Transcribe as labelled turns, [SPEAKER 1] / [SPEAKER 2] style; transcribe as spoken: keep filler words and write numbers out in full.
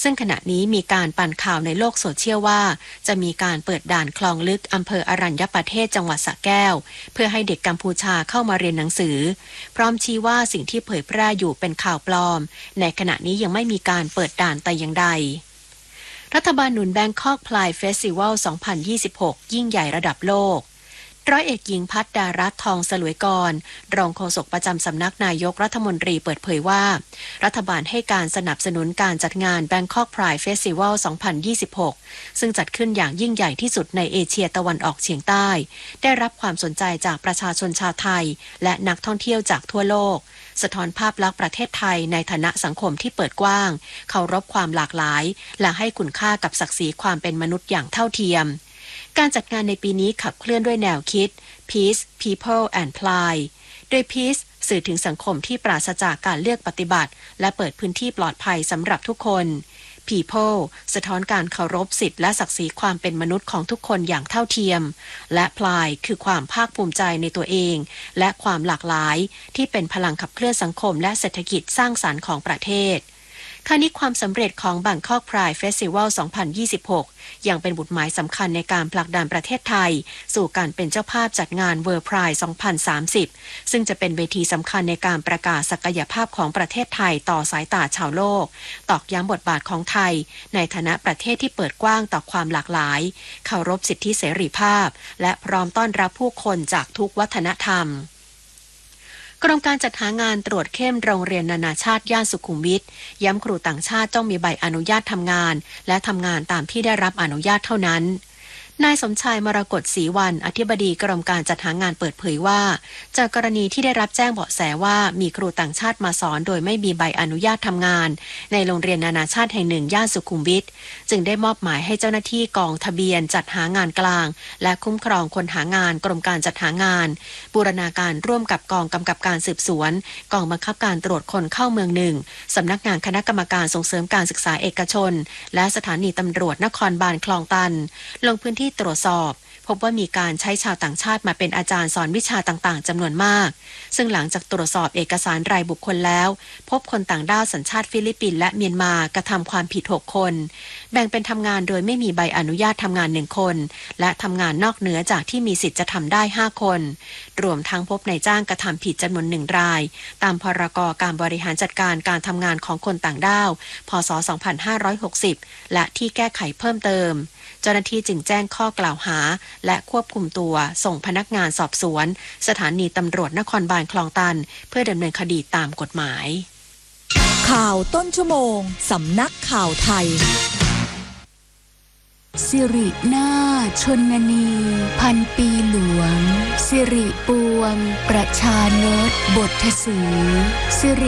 [SPEAKER 1] ซึ่งขณะนี้มีการปั่นข่าวในโลกโซเชียลว่าจะมีการเปิดด่านคลองลึกอำเภออรัญญประเทศจังหวัดสระแก้วเพื่อให้เด็กกัมพูชาเข้ามาเรียนหนังสือพร้อมชี้ว่าสิ่งที่เผยแพร่อยู่เป็นข่าวปลอมในขณะนี้ยังไม่มีการเปิดด่านแต่อย่างใดรัฐบาลหนุน Bangkok Pride Festival สองพันยี่สิบหก ยิ่งใหญ่ระดับโลกร้อยเอกหญิงพัฒดารัตน์ทองสลวยกรรองโฆษกประจำสำนักนายกรัฐมนตรีเปิดเผยว่ารัฐบาลให้การสนับสนุนการจัดงาน Bangkok Pride Festival สองพันยี่สิบหก ซึ่งจัดขึ้นอย่างยิ่งใหญ่ที่สุดในเอเชียตะวันออกเฉียงใต้ได้รับความสนใจจากประชาชนชาวไทยและนักท่องเที่ยวจากทั่วโลกสะท้อนภาพลักษณ์ประเทศไทยในฐานะสังคมที่เปิดกว้างเคารพความหลากหลายและให้คุณค่ากับศักดิ์ศรีความเป็นมนุษย์อย่างเท่าเทียมการจัดงานในปีนี้ขับเคลื่อนด้วยแนวคิด Peace, People and Pride โดย Peace สื่อถึงสังคมที่ปราศจากการเลือกปฏิบัติและเปิดพื้นที่ปลอดภัยสำหรับทุกคน People สะท้อนการเคารพสิทธิและศักดิ์ศรีความเป็นมนุษย์ของทุกคนอย่างเท่าเทียมและ Pride คือความภาคภูมิใจในตัวเองและความหลากหลายที่เป็นพลังขับเคลื่อนสังคมและเศรษฐกิจสร้างสรรค์ของประเทศคราวนี้ความสำเร็จของ Bangkok Pride Festival สองพันยี่สิบหก ยังเป็นบุตรหมายสำคัญในการผลักดันประเทศไทยสู่การเป็นเจ้าภาพจัดงาน World Pride สองพันสามสิบ ซึ่งจะเป็นเวทีสำคัญในการประกาศศักยภาพของประเทศไทยต่อสายตาชาวโลกตอกย้ำบทบาทของไทยในฐานะประเทศที่เปิดกว้างต่อความหลากหลายเคารพสิทธิเสรีภาพและพร้อมต้อนรับผู้คนจากทุกวัฒนธรรมกรมการจัดหางานตรวจเข้มโรงเรียนนานาชาติย่านสุขุมวิทย้ำครูต่างชาติต้องมีใบอนุญาตทำงานและทำงานตามที่ได้รับอนุญาตเท่านั้นนายสมชายมรกตศรีวรรณอธิบดีกรมการจัดหางานเปิดเผยว่าจากกรณีที่ได้รับแจ้งเบาะแสว่ามีครูต่างชาติมาสอนโดยไม่มีใบอนุญาตทำงานในโรงเรียนนานาชาติแห่งหนึ่งย่านสุขุมวิทจึงได้มอบหมายให้เจ้าหน้าที่กองทะเบียนจัดหางานกลางและคุ้มครองคนหางานกรมการจัดหางานบูรณาการร่วมกับกองกำกับการสืบสวนกองบังคับการตรวจคนเข้าเมืองหนึ่งสำนักงานคณะกรรมการส่งเสริมการศึกษาเอกชนและสถานีตำรวจนครบาลคลองตันลงพื้นที่ตรวจสอบพบว่ามีการใช้ชาวต่างชาติมาเป็นอาจารย์สอนวิชาต่างๆจำนวนมากซึ่งหลังจากตรวจสอบเอกสารรายบุคคลแล้วพบคนต่างด้าวสัญชาติฟิลิปปินส์และเมียนมากระทำความผิดหกคนแบ่งเป็นทำงานโดยไม่มีใบอนุญาตทำงานหนึ่งคนและทำงานนอกเหนือจากที่มีสิทธิ์จะทำได้ห้าคนรวมทั้งพบนายจ้างกระทำผิดจำนวนหนึ่งรายตามพรกการบริหารจัดการการทำงานของคนต่างด้าวพ.ศ. สองพันห้าร้อยหกสิบและที่แก้ไขเพิ่มเติมเจ้าหน้าที่จึงแจ้งข้อกล่าวหาและควบคุมตัวส่งพนักงานสอบสวนสถานีตำรวจนครบาลคลองตันเพื่อดำเนินคดีตามกฎหมาย
[SPEAKER 2] ข่าวต้นชั่วโมงสำนักข่าวไทย
[SPEAKER 3] สิรินาถชนนีพันปีหลวงสิริปวงประชานตบทสีสิริ